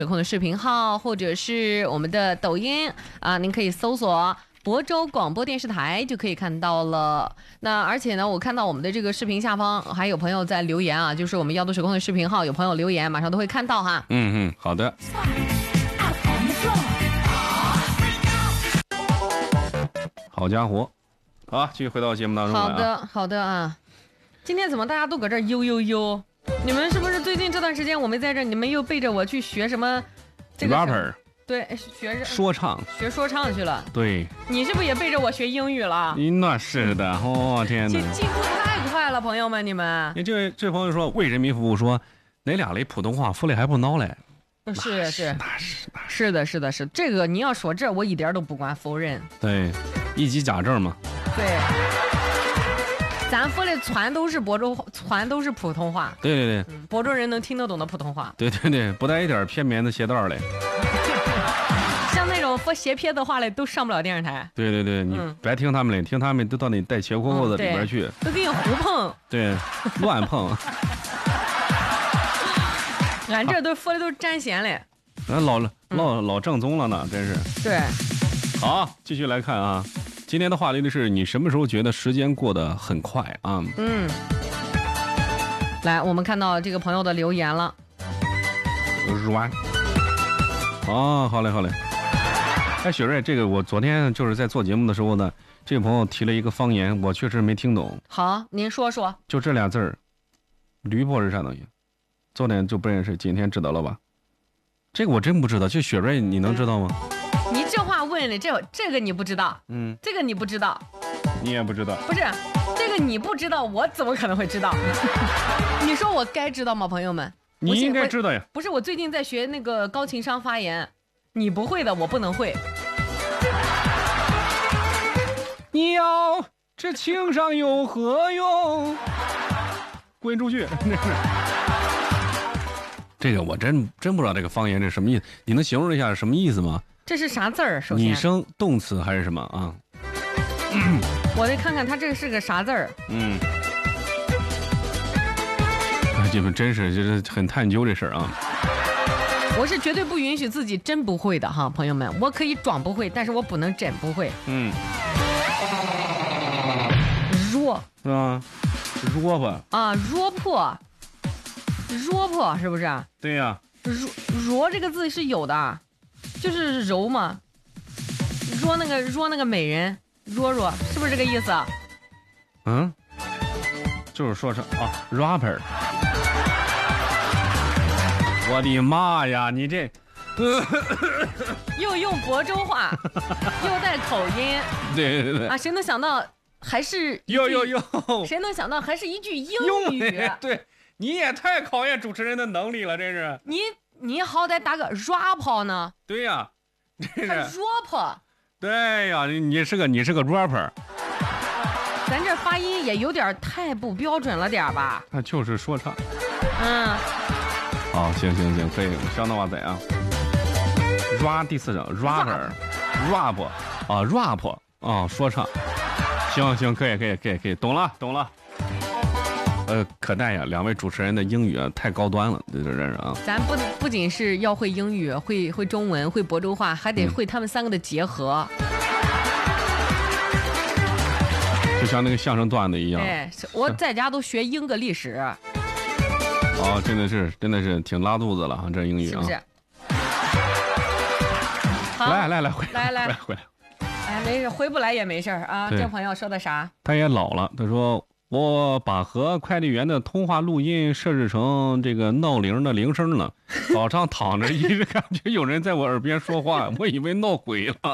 有空的视频号或者是我们的抖音啊，您可以搜索亳州广播电视台就可以看到了。那而且呢，我看到我们的这个视频下方还有朋友在留言啊，就是我们要读水空的视频号有朋友留言，马上都会看到哈。 好的。好家伙，好，继续回到节目当中来啊。 好的啊。今天怎么大家都搁这儿悠悠悠？你们是不是最近这段时间我没在这儿，你们又背着我去学什么这个 rapper？ 对， 说唱， 学说唱去了。 对， 你是不是也背着我学英语了？ 那是的，天哪， 进步太快了，朋友们，你们。 这位朋友说，为人民服务，说哪俩嘞普通话说嘞还不孬嘞？ 是的，这个你要说这我一点都不敢否认。 对，一级甲证嘛。 对。咱说的全都是亳州，全都是普通话。 对， 亳州人能听得懂的普通话。 对，不带一点片面的邪道嘞。 像那种说斜撇的话嘞，都上不了电视台。 对，你别听他们嘞，听他们都到你带切裤裤子里边去， 都给你胡碰。 对，乱碰。 俺这都说的都是沾咸嘞。 老正宗了呢，真是。 对。 好，继续来看啊。今天的话题是你什么时候觉得时间过得很快啊？ 来，我们看到这个朋友的留言了。 好嘞。哎，雪瑞，这个我昨天就是在做节目的时候呢，这个朋友提了一个方言，我确实没听懂。 好，您说说。 就这俩字儿，驴婆是啥东西？昨天就不认识，今天知道了吧？这个我真不知道，就雪瑞，你能知道吗？ 你这话问的，这个你不知道，这个你不知道， 你也不知道， 不是这个你不知道，我怎么可能会知道？你说我该知道吗，朋友们？ 你应该知道呀。 不是，我最近在学那个高情商发言，你不会的，我不能会。 你要这情商有何用？滚出去！这个我真不知道这个方言是什么意思，你能形容一下什么意思吗？ 这是啥字儿？首先， 拟声动词还是什么啊？ 我得看看它这是个啥字儿。 你们真是就是很探究这事儿啊。 我是绝对不允许自己真不会的哈，朋友们，我可以装不会，但是我不能真不会。弱是吧？弱吧？ 啊，弱破是不是？ 对呀。 弱这个字是有的，就是柔嘛，弱那个美人，弱是不是这个意思？ 就是说成啊 rapper。我的妈呀，你这又用亳州话，又带口音。 对啊，谁能想到还是哟， 谁能想到还是一句英语？ 对，你也太考验主持人的能力了，真是。 你好歹打个 rap 呢？ 对呀，这是 rap。 对呀，你是个 rapper。 咱这发音也有点太不标准了点吧？ 那就是说唱。好，行，可以，相当哇塞啊。rap 第4声 rapper，rap 啊 rap 啊说唱。行，可以，懂了。可带呀，两位主持人的英语啊太高端了，这真是啊。 咱不仅是要会英语，会中文，会亳州话，还得会他们3个的结合。 就像那个相声段子一样。 对，我在家都学英格历史。 真的是挺拉肚子了，这英语啊。 是不是？ 来，回来。 哎，没事，回不来也没事啊。这朋友说的啥？ 他也老了，他说我把和快递员的通话录音设置成这个闹铃的铃声了，早上躺着一直感觉有人在我耳边说话，我以为闹鬼了。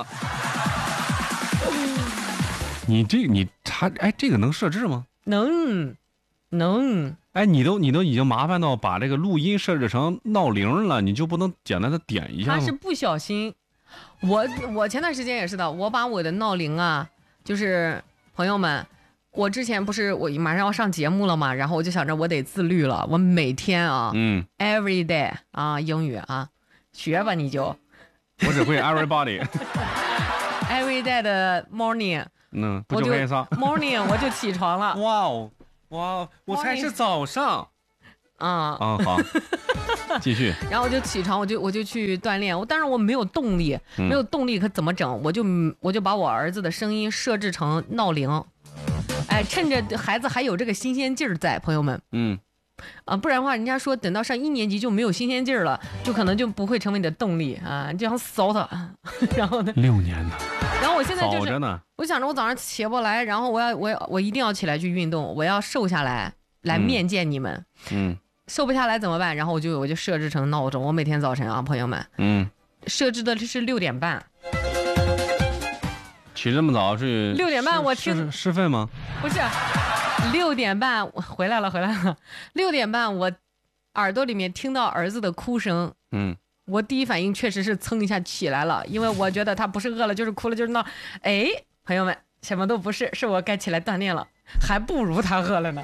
这个能设置吗？ 能。 哎，你都已经麻烦到把这个录音设置成闹铃了，你就不能简单的点一下吗？ 他是不小心。我前段时间也是的，我把我的闹铃啊，就是朋友们，我之前不是我马上要上节目了嘛，然后我就想着我得自律了，我每天啊，every day 啊，英语啊，学吧你就。 我只会 everybody。 every day 的 morning。 不就可以上 morning 我就起床了。 哇，我才是早上。 啊。 好，继续。 然后我就起床，我就去锻炼。但是我没有动力，没有动力可怎么整？我就把我儿子的声音设置成闹铃，哎，趁着孩子还有这个新鲜劲儿在，朋友们，不然的话，人家说等到上1年级就没有新鲜劲儿了，就可能就不会成为你的动力啊，就想扫他。然后呢 ，6年呢， 然后我现在就是早着呢， 我想着我早上起不来，然后我一定要起来去运动，我要瘦下来面见你们。瘦不下来怎么办？然后我就设置成闹钟，我每天早晨啊，朋友们，设置的是6点半。 起这么早是 6点半，我听师范吗？ 不是，6点半我回来了。6点半我耳朵里面听到儿子的哭声，我第一反应确实是蹭一下起来了，因为我觉得他不是饿了就是哭了就是闹。哎，朋友们，什么都不是，是我该起来锻炼了，还不如他饿了呢。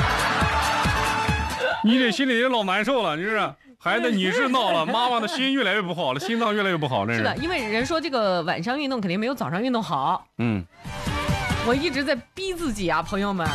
你这心里也老难受了，你是孩子，你是闹了，妈妈的心越来越不好了，心脏越来越不好， 是的，因为人说这个晚上运动肯定没有早上运动好。我一直在逼自己啊，朋友们，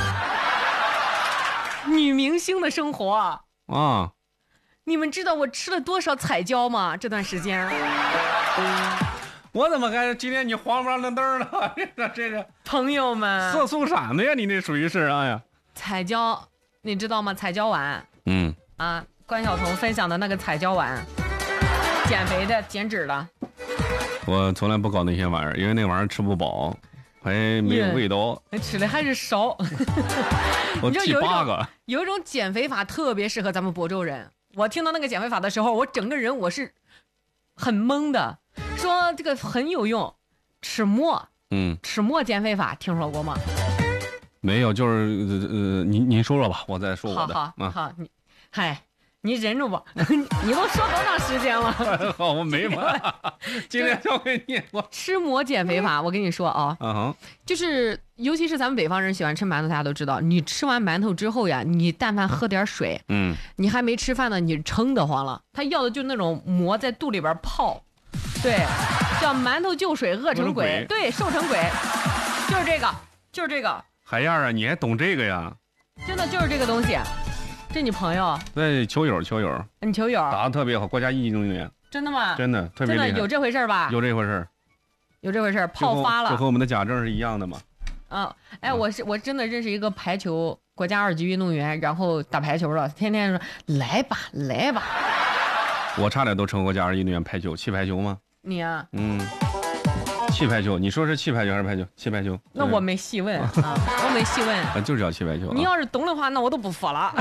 女明星的生活啊，你们知道我吃了多少彩椒吗？这段时间， 我怎么还今天你黄不让那灯了？这是朋友们， 色素闪的呀，你那属于是哎呀， 彩椒，你知道吗？彩椒碗，关晓彤分享的那个彩椒碗，减肥的、减脂的。 我从来不搞那些玩意儿，因为那玩意儿吃不饱，还没有味道， 吃的还是少。 我记8个。 有一种减肥法特别适合咱们亳州人。我听到那个减肥法的时候，我整个人我是很懵的，说这个很有用，吃馍。吃馍减肥法听说过吗？ 没有，就是您说说吧，我再说我的。 好，你忍住吧，你都说多长时间了？ 好，我没嘛。今天交给你。 吃馍减肥法，我跟你说啊，就是尤其是咱们北方人喜欢吃馒头，大家都知道，你吃完馒头之后呀，你但凡喝点水，你还没吃饭呢，你撑得慌了。他要的就是那种馍在肚里边泡，对，叫馒头就水饿成鬼，对，瘦成鬼，就是这个。 海燕啊，你还懂这个呀？ 真的就是这个东西。这你朋友？ 对，球友。 你球友打得特别好，国家1级运动员。 真的吗？ 真的特别厉害。 真的有这回事吧？ 有这回事， 泡发了。 这和我们的贾政是一样的嘛？ 我真的认识一个排球国家2级运动员，然后打排球了，天天说来吧。 我差点都成国家2级运动员，排球，气排球吗？ 你啊？ 气排球，你说是气排球还是排球？气排球。 那我没细问我没细问。 就是叫气排球。 你要是懂的话，那我都不服了。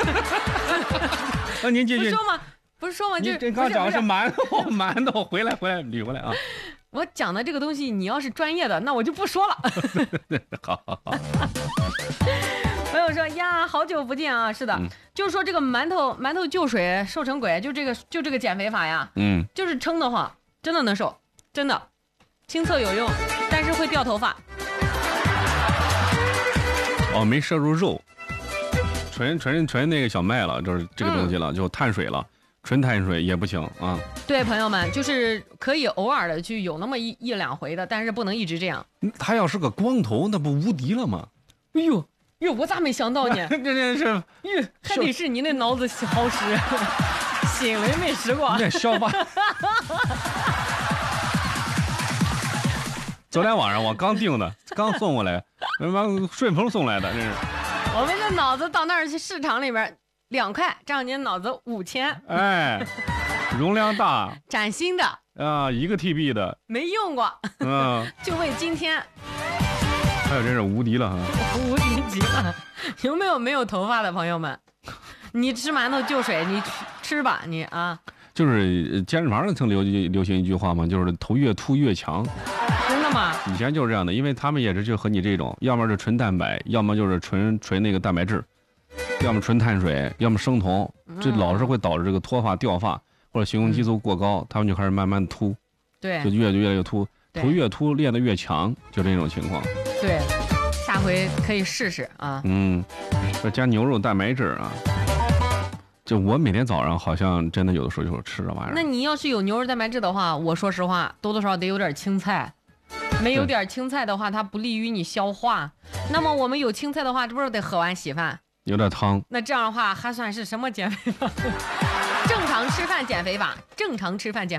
那您继续。 不是说吗？ 你这刚讲的是馒头，回来捋回来啊。 我讲的这个东西，你要是专业的，那我就不说了。 好。 朋友说呀，好久不见啊！是的，就是说这个馒头就水瘦成鬼，就这个减肥法呀，就是撑的话，真的能瘦，真的。亲测有用，但是会掉头发。 没摄入肉，纯那个小麦了，就是这个东西了，就碳水了，纯碳水也不行啊。 对，朋友们，就是可以偶尔的去有那么一两回的，但是不能一直这样。 他要是个光头，那不无敌了吗？ 哎呦，我咋没想到呢？ 这真是， 还得是你那脑子好使，新闻没使过。 那消化。昨天晚上我刚订的，刚送过来，顺丰送来的，这是。 我们这脑子到那儿去市场里边2块，让您脑子5000。 哎，容量大， 崭新的啊，1个 TB 的， 没用过，就为今天。 还有真是无敌了哈， 无敌极了。有没有头发的朋友们？你吃馒头就水，你吃吧，你啊。 就是健身房曾流行一句话嘛，就是头越秃越强。 真的吗？ 以前就是这样的，因为他们也是就和你这种，要么是纯蛋白，要么就是纯那个蛋白质，要么纯碳水，要么生酮，这老是会导致这个脱发掉发或者雄性激素过高，他们就开始慢慢秃， 对， 就越来越秃，头越秃练得越强，就这种情况。 对，下回可以试试啊。 说加牛肉蛋白质啊。就我每天早上好像真的有的时候就吃这玩意儿。 那你要是有牛肉蛋白质的话，我说实话，多多少少得有点青菜。没有点青菜的话，它不利于你消化。那么我们有青菜的话，这不是得喝完稀饭？ 有点汤。 那这样的话还算是什么减肥法？正常吃饭减肥法，正常吃饭减。